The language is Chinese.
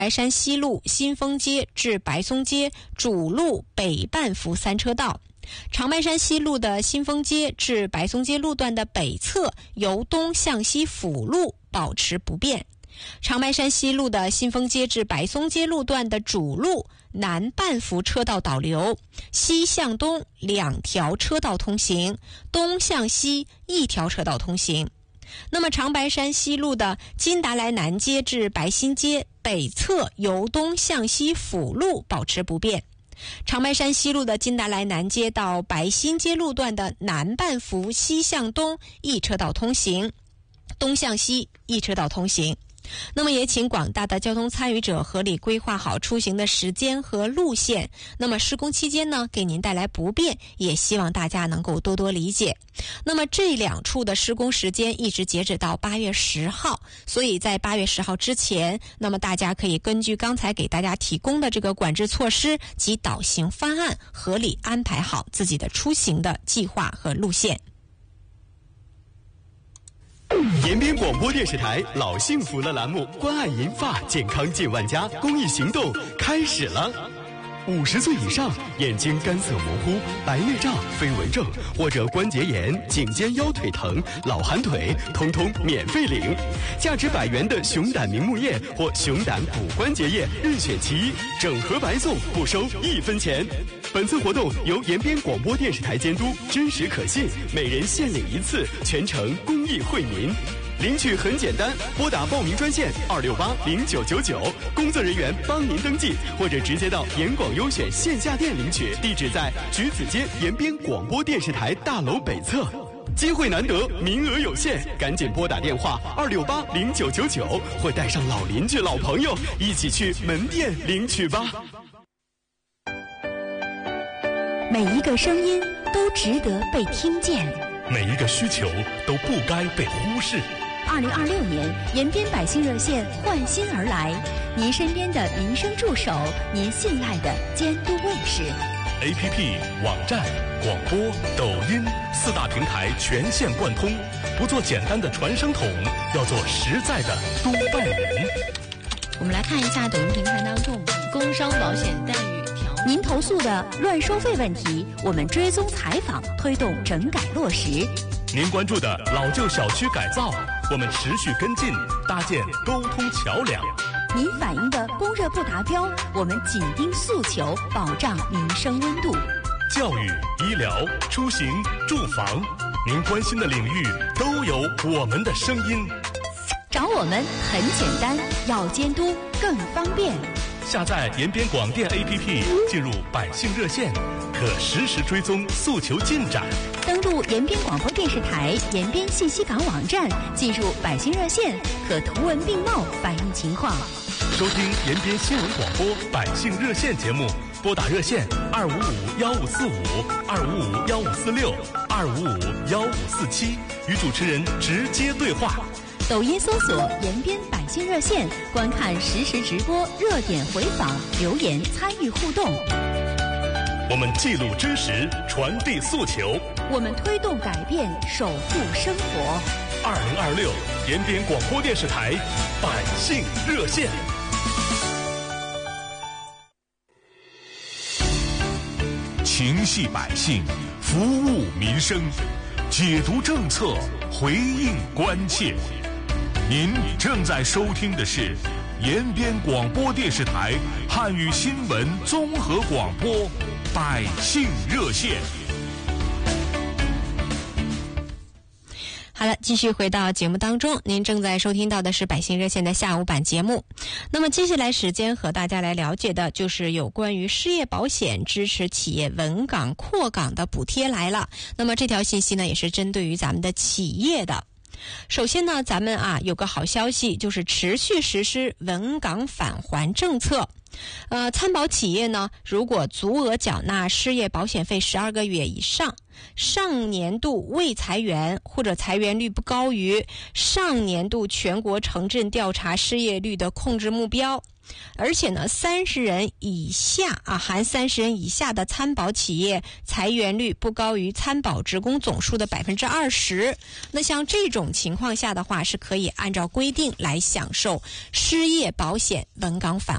白山西路新丰街至白松街主路北半幅3车道。长白山西路的新丰街至白松街路段的北侧由东向西辅路保持不变。长白山西路的新丰街至白松街路段的主路南半幅车道导流，西向东2条车道通行，东向西1条车道通行。那么长白山西路的金达莱南街至白新街北侧由东向西辅路保持不变。长白山西路的金达莱南街到白新街路段的南半幅西向东1车道通行，东向西1车道通行。那么也请广大的交通参与者合理规划好出行的时间和路线。那么施工期间呢，给您带来不便，也希望大家能够多多理解。那么这2处的施工时间一直截止到8月10号，所以在8月10号之前，那么大家可以根据刚才给大家提供的这个管制措施及导行方案，合理安排好自己的出行的计划和路线。 延边广播电视台老幸福了栏目关爱银发健康近万家公益行动开始了。50岁以上眼睛干涩模糊、白内障、飞蚊症或者关节炎、颈肩腰腿疼、老寒腿，通通免费领。价值100元的熊胆明目液或熊胆骨关节液任选其一，整盒白送，不收1分钱。本次活动由延边广播电视台监督，真实可信，每人限领1次，全程公益惠民。领取很简单，拨打报名专线2680999，工作人员帮您登记，或者直接到延广优选线下店领取，地址在橘子街延边广播电视台大楼北侧。机会难得，名额有限，赶紧拨打电话2680999，或带上老邻居、老朋友一起去门店领取吧。 每一个声音都值得被听见， 每一个需求都不该被忽视。 2026年，延边百姓热线换新而来，您身边的民生助手，您信赖的监督卫士。 APP、网站、广播、抖音4大平台全线贯通，不做简单的传声筒，要做实在的督办人。 我们来看一下抖音平台当中工伤保险待遇条目。 您投诉的乱收费问题，我们追踪采访，推动整改落实。 您关注的老旧小区改造，我们持续跟进，搭建沟通桥梁。 您反映的供热不达标，我们紧盯诉求，保障民生温度。 教育、医疗、出行、住房，您关心的领域都有我们的声音。 找我们很简单，要监督更方便。 下载延边广电 APP， 进入百姓热线，可实时追踪诉求进展。 登录延边广播电视台延边信息港网站，进入百姓热线，可图文并茂反映情况。 收听延边新闻广播百姓热线节目，拨打热线255-1545、255-1546、255-1547，与主持人直接对话。 抖音搜索延边百姓热线，观看实时直播、热点回访、留言参与互动。 我们记录真实，传递诉求， 我们推动改变，守护生活。 2026延边广播电视台百姓热线。情系百姓，服务民生，解读政策，回应关切。您正在收听的是延边广播电视台汉语新闻综合广播百姓热线。 好了，继续回到节目当中，您正在收听到的是百姓热线的下午版节目。那么接下来时间和大家来了解的就是有关于失业保险支持企业稳岗扩岗的补贴来了。那么这条信息呢，也是针对于咱们的企业的。首先呢，咱们有个好消息，就是持续实施稳岗返还政策。参保企业呢，如果足额缴纳失业保险费12个月以上， 上年度未裁员或者裁员率不高于上年度全国城镇调查失业率的控制目标。而且呢，30人以下含30人以下的参保企业裁员率不高于参保职工总数的20%。那像这种情况下的话，是可以按照规定来享受失业保险稳岗返